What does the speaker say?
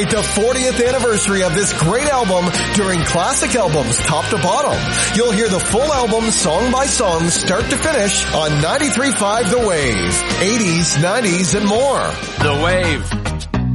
The 40th anniversary of this great album during Classic Albums top to bottom. You'll hear the full album song by song, start to finish on 93.5 The Wave. 80s, 90s, and more. The Wave.